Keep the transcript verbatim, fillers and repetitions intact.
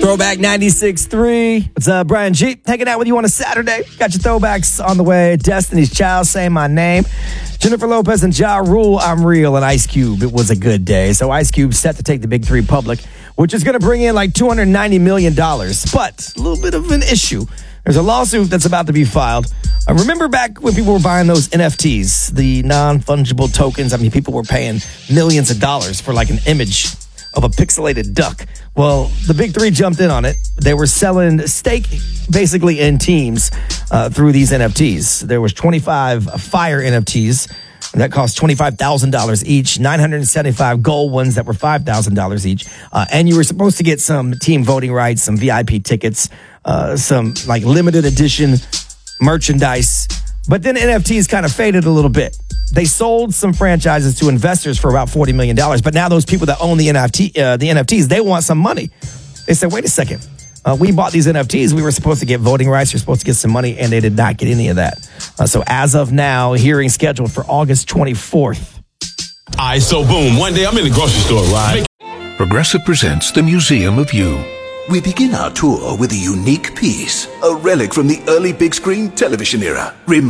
Throwback ninety-six point three. What's up, Brian G? Hanging out with you on a Saturday. Got your throwbacks on the way. Destiny's Child, Say My Name. Jennifer Lopez and Ja Rule, I'm Real, and Ice Cube. It was a good day. So Ice Cube set to take the Big Three public, which is going to bring in like two hundred ninety million dollars. But a little bit of an issue. There's a lawsuit that's about to be filed. I remember back when people were buying those N F Ts, the non-fungible tokens. I mean, people were paying millions of dollars for like an image of a pixelated duck. Well, the Big Three jumped in on it. They were selling stake basically in teams uh, through these N F Ts. There was twenty-five Fire N F Ts that cost twenty-five thousand dollars each, nine hundred seventy-five gold ones that were five thousand dollars each. Uh, and you were supposed to get some team voting rights, some V I P tickets, uh, some like limited edition merchandise. But then N F Ts kind of faded a little bit. They sold some franchises to investors for about forty million dollars. But now those people that own the N F T, uh, the N F Ts, they want some money. They said, wait a second. Uh, we bought these N F Ts. We were supposed to get voting rights. You're supposed to get some money, and they did not get any of that. Uh, so as of now, hearing scheduled for August twenty-fourth. All right, so boom. One day I'm in the grocery store, right? Progressive presents the Museum of You. We begin our tour with a unique piece, a relic from the early big screen television era.